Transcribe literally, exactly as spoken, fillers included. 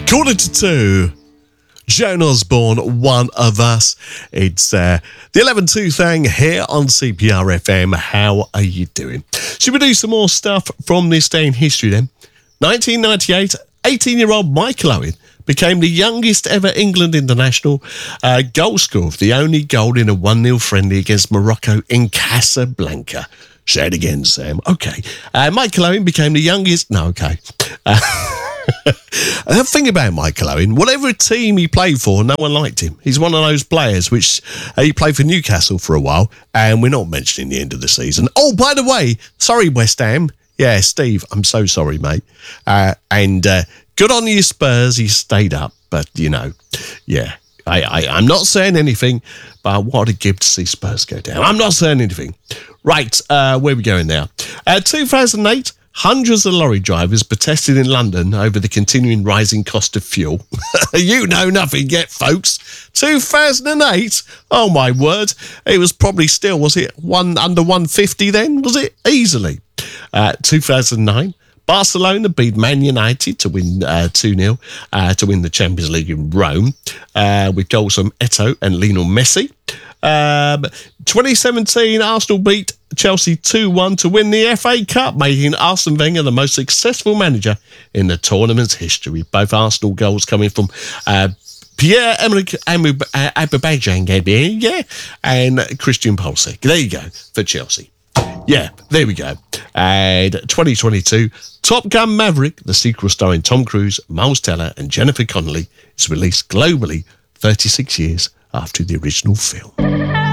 Quarter to two. Joan Osborne, One of Us. It's uh, the eleven two thing here on C P R F M. How are you doing? Should we do some more stuff from this day in history then? nineteen ninety-eight, eighteen-year-old Michael Owen became the youngest ever England international uh, goal scorer, the only goal in a one nil friendly against Morocco in Casablanca. Say it again, Sam. Okay. Uh, Michael Owen became the youngest... No, okay. Uh, the thing about Michael Owen, whatever team he played for, no one liked him. He's one of those players which uh, he played for Newcastle for a while, and we're not mentioning the end of the season. Oh, by the way, sorry, West Ham. Yeah, Steve, I'm so sorry, mate. Uh, and uh, good on you, Spurs. You stayed up, but, you know, yeah. I, I, I'm not saying anything, but what a gift to see Spurs go down. I'm not saying anything. Right, uh, where are we going now? Uh, two thousand eight, hundreds of lorry drivers protested in London over the continuing rising cost of fuel. You know nothing yet, folks. two thousand eight? Oh, my word. It was probably still, was it one under one fifty then? Was it? Easily. Uh, two thousand nine. Barcelona beat Man United to win uh, two nil uh, to win the Champions League in Rome uh, with goals from Eto'o and Lionel Messi. Um, twenty seventeen, Arsenal beat Chelsea two one to win the F A Cup, making Arsene Wenger the most successful manager in the tournament's history. Both Arsenal goals coming from uh, Pierre-Emerick Aubameyang, yeah, and Christian Pulisic. There you go for Chelsea. Yeah, there we go. And twenty twenty-two, Top Gun Maverick, the sequel starring Tom Cruise, Miles Teller and Jennifer Connelly, is released globally thirty-six years after the original film.